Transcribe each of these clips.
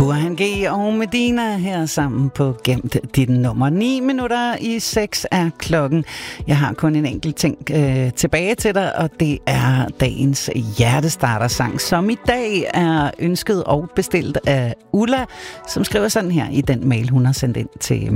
Burhan G og Medina her sammen på Gemt dit nummer. 9:09 er klokken. Jeg har kun en enkelt ting tilbage til dig, og det er dagens hjertestartersang, som i dag er ønsket og bestilt af Ulla, som skriver sådan her i den mail, hun har sendt ind til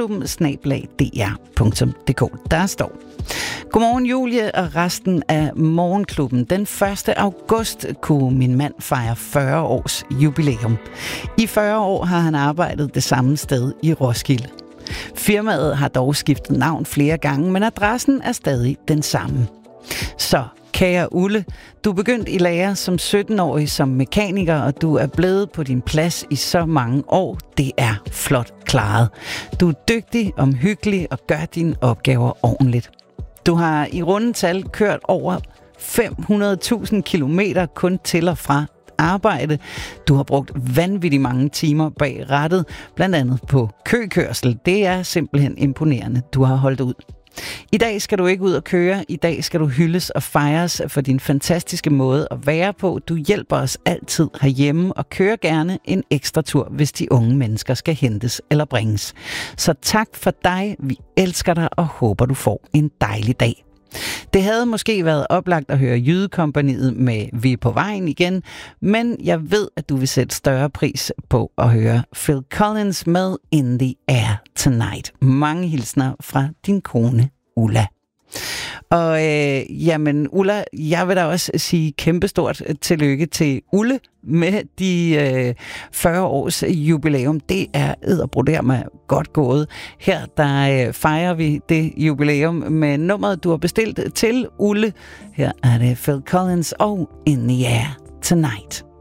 morgenklubben@dr.dk. Der står: Godmorgen Julie og resten af Morgenklubben. Den 1. august kunne min mand fejre 40 års jubilæum. I 40 år har han arbejdet det samme sted i Roskilde. Firmaet har dog skiftet navn flere gange, men adressen er stadig den samme. Så kære Ulle, du er begyndt i lære som 17-årig som mekaniker, og du er blevet på din plads i så mange år. Det er flot klaret. Du er dygtig, omhyggelig og gør dine opgaver ordentligt. Du har i runde tal kørt over 500.000 kilometer kun til og fra arbejde. Du har brugt vanvittigt mange timer bag rattet, blandt andet på køkørsel. Det er simpelthen imponerende, du har holdt ud. I dag skal du ikke ud og køre. I dag skal du hyldes og fejres for din fantastiske måde at være på. Du hjælper os altid herhjemme og kører gerne en ekstra tur, hvis de unge mennesker skal hentes eller bringes. Så tak for dig. Vi elsker dig og håber, du får en dejlig dag. Det havde måske været oplagt at høre Jydekompagniet med Vi er på vejen igen, men jeg ved, at du vil sætte større pris på at høre Phil Collins med In the Air Tonight. Mange hilsner fra din kone Ulla. Og jamen Ulla, jeg vil da også sige kæmpestort tillykke til Ulle med de 40 års jubilæum. Det er edderbroderme godt gået. Her der fejrer vi det jubilæum med nummeret, du har bestilt til Ulle. Her er det Phil Collins og In the Air Tonight.